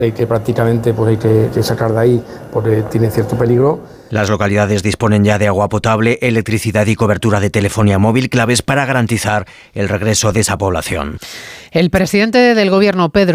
Hay que prácticamente hay que sacar de ahí porque tiene cierto peligro. Las localidades disponen ya de agua potable, electricidad y cobertura de telefonía móvil, claves para garantizar el regreso de esa población. El presidente del Gobierno, Pedro